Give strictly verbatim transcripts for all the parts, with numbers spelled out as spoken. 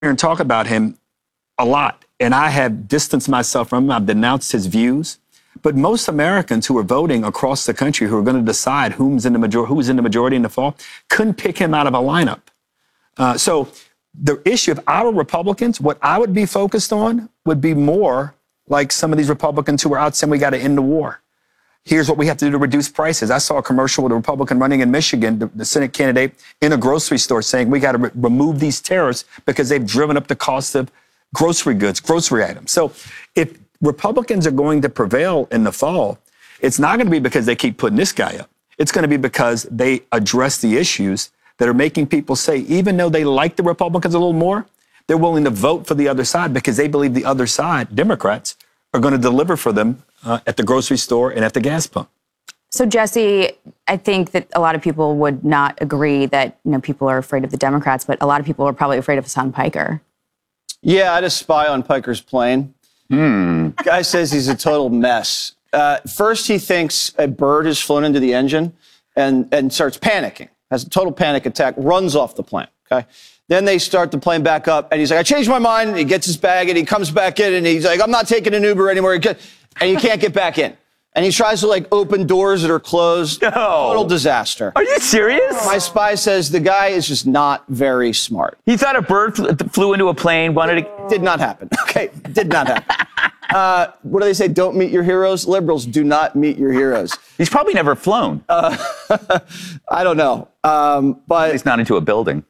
and talk about him a lot, and I have distanced myself from him. I've denounced his views. But most Americans who are voting across the country, who are going to decide who's in the major- who's in the majority in the fall, couldn't pick him out of a lineup. Uh, so the issue of our Republicans, what I would be focused on would be more like some of these Republicans who are out saying we got to end the war. Here's what we have to do to reduce prices. I saw a commercial with a Republican running in Michigan, the, the Senate candidate, in a grocery store saying we got to re- remove these tariffs because they've driven up the cost of grocery goods, grocery items. So if Republicans are going to prevail in the fall, it's not going to be because they keep putting this guy up. It's going to be because they address the issues that are making people say, even though they like the Republicans a little more, they're willing to vote for the other side because they believe the other side, Democrats, are going to deliver for them uh, at the grocery store and at the gas pump. So, Jesse, I think that a lot of people would not agree that, you know, people are afraid of the Democrats, but a lot of people are probably afraid of Hassan Piker. Yeah, I had a spy on Piker's plane. Hmm. Guy says he's a total mess. Uh, first, he thinks a bird has flown into the engine and, and starts panicking, has a total panic attack, runs off the plane, okay? Then they start the plane back up, and he's like, I changed my mind. He gets his bag, and he comes back in, and he's like, I'm not taking an Uber anymore. And you can't get back in. And he tries to, like, open doors that are closed. No. Total disaster. Are you serious? My spy says the guy is just not very smart. He thought a bird flew into a plane, wanted to... Did not happen. Okay, did not happen. Uh, what do they say? Don't meet your heroes? Liberals do not meet your heroes. He's probably never flown. Uh, I don't know. Um, but he's not into a building.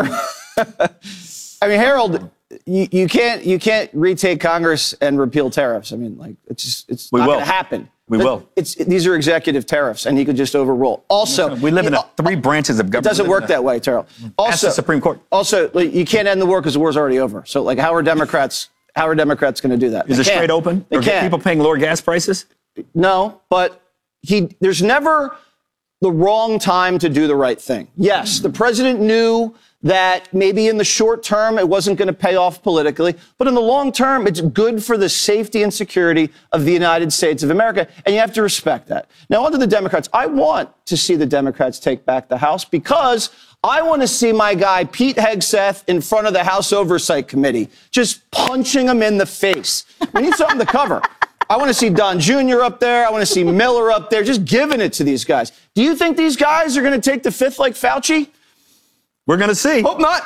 I mean, Harold, you, you can't you can't retake Congress and repeal tariffs. I mean, like it's just it's we not will. going to happen. We but will. It's these are executive tariffs, and he could just overrule. Also, we live in a, three branches of government. It doesn't work that way, Terrell. Also, Ask the Supreme Court. Also, like, you can't end the war because the war's already over. So, like, how are Democrats? How are Democrats going to do that? Is they it can't. straight open? They Are can't. people paying lower gas prices? No, but he. There's never the wrong time to do the right thing. Yes, the president knew that maybe in the short term it wasn't going to pay off politically, but in the long term it's good for the safety and security of the United States of America, and you have to respect that. Now, on to the Democrats. I want to see the Democrats take back the House because I want to see my guy Pete Hegseth in front of the House Oversight Committee just punching him in the face. We need something to cover. I want to see Don Junior up there. I want to see Miller up there, just giving it to these guys. Do you think these guys are going to take the fifth like Fauci? We're going to see. Hope not.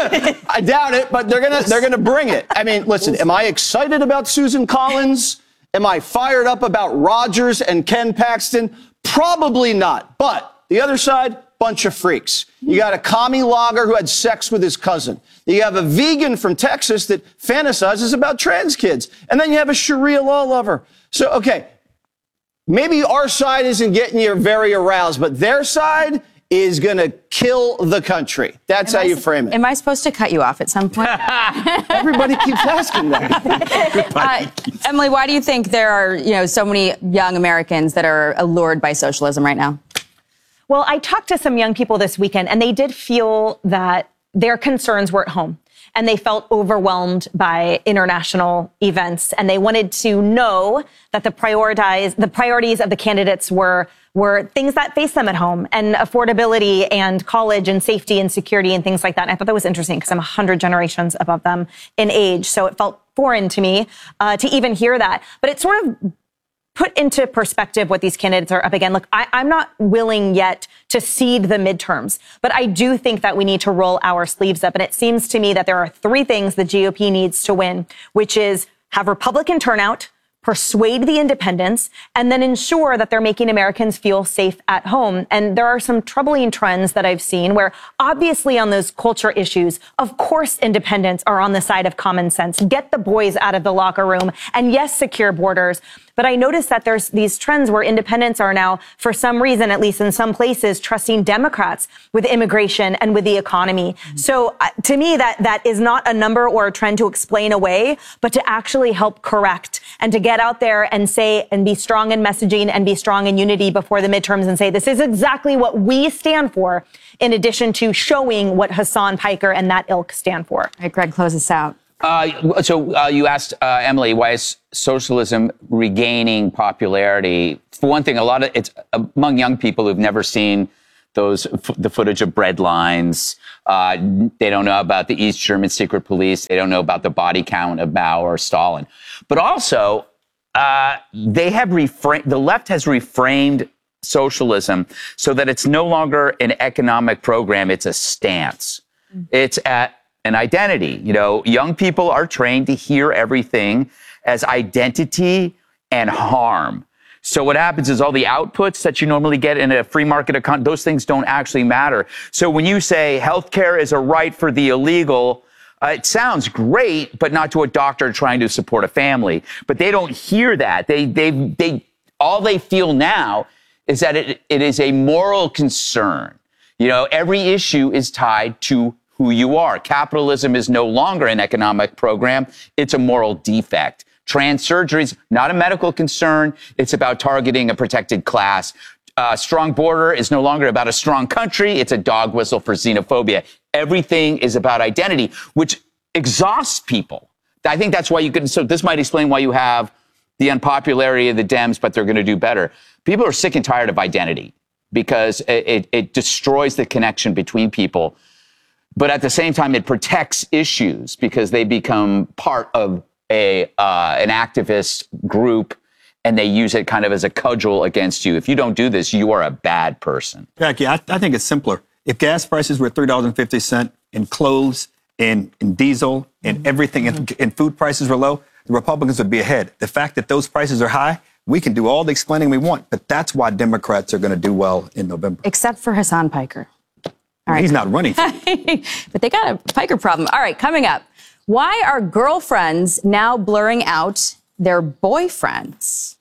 I doubt it, but they're going to they're going to bring it. I mean, listen, am I excited about Susan Collins? Am I fired up about Rogers and Ken Paxton? Probably not. But the other side, bunch of freaks. You got a commie logger who had sex with his cousin. You have a vegan from Texas that fantasizes about trans kids. And then you have a Sharia law lover. So, okay, maybe our side isn't getting you very aroused, but their side is going to kill the country. That's am how I, you frame it. Am I supposed to cut you off at some point? Everybody keeps asking that. uh, Emily, why do you think there are, you know, so many young Americans that are allured by socialism right now? Well, I talked to some young people this weekend, and they did feel that their concerns were at home. And they felt overwhelmed by international events, and they wanted to know that the prioritize the priorities of the candidates were were things that face them at home, and affordability and college and safety and security and things like that. And I thought that was interesting because I'm a hundred generations above them in age, so it felt foreign to me uh, to even hear that. But it sort of put into perspective what these candidates are up against. Look, I, I'm not willing yet to cede the midterms, but I do think that we need to roll our sleeves up. And it seems to me that there are three things the G O P needs to win, which is have Republican turnout, persuade the independents, and then ensure that they're making Americans feel safe at home. And there are some troubling trends that I've seen where obviously on those culture issues, of course, independents are on the side of common sense. Get the boys out of the locker room, and yes, secure borders. But I noticed that there's these trends where independents are now, for some reason, at least in some places, trusting Democrats with immigration and with the economy. Mm-hmm. So uh, to me, that that is not a number or a trend to explain away, but to actually help correct and to get out there and say and be strong in messaging and be strong in unity before the midterms and say, this is exactly what we stand for, in addition to showing what Hassan Piker and that ilk stand for. All right, Greg, close us out. Uh, so uh, you asked uh, Emily, why is socialism regaining popularity? For one thing, a lot of it's among young people who've never seen those f- the footage of bread lines. Uh, they don't know about the East German secret police. They don't know about the body count of Mao or Stalin. But also, uh, they have reframed, the left has reframed socialism so that it's no longer an economic program, it's a stance. Mm-hmm. It's at an identity. You know, young people are trained to hear everything as identity and harm. So what happens is all the outputs that you normally get in a free market economy, those things don't actually matter. So when you say healthcare is a right for the illegal, uh, it sounds great, but not to a doctor trying to support a family. But they don't hear that. They, they, they, all they feel now is that it, it is a moral concern. You know, every issue is tied to who you are. Capitalism is no longer an economic program. It's a moral defect. Trans surgery is not a medical concern. It's about targeting a protected class. Uh, strong border is no longer about a strong country. It's a dog whistle for xenophobia. Everything is about identity, which exhausts people. I think that's why you could, so this might explain why you have the unpopularity of the Dems, but they're going to do better. People are sick and tired of identity because it, it, it destroys the connection between people. But at the same time, it protects issues because they become part of a uh, an activist group, and they use it kind of as a cudgel against you. If you don't do this, you are a bad person. Jackie, I, I think it's simpler. If gas prices were three dollars and fifty cents and clothes and, and diesel and everything and, and food prices were low, the Republicans would be ahead. The fact that those prices are high, we can do all the explaining we want, but that's why Democrats are going to do well in November. Except for Hassan Piker. All right. He's not running. But they got a Piker problem. All right, coming up. Why are girlfriends now blurring out their boyfriends?